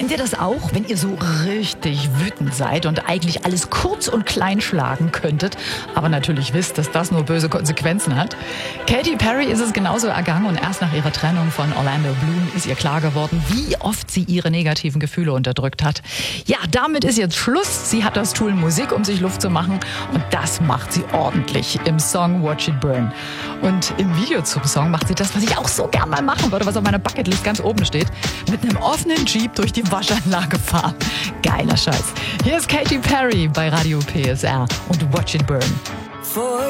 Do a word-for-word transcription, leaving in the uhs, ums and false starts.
Kennt ihr das auch, wenn ihr so richtig wütend seid und eigentlich alles kurz und klein schlagen könntet, aber natürlich wisst, dass das nur böse Konsequenzen hat? Katy Perry ist es genauso ergangen und erst nach ihrer Trennung von Orlando Bloom ist ihr klar geworden, wie oft sie ihre negativen Gefühle unterdrückt hat. Ja, damit ist jetzt Schluss. Sie hat das Tool Musik, um sich Luft zu machen, und das macht sie ordentlich im Song Watch It Burn. Und im Video zum Song macht sie das, was ich auch so gern mal machen würde, was auf meiner Bucketlist ganz oben steht: mit einem offenen Jeep durch die Waschanlage fahren. Geiler Scheiß. Hier ist Katy Perry bei Radio P S R und Watch It Burn.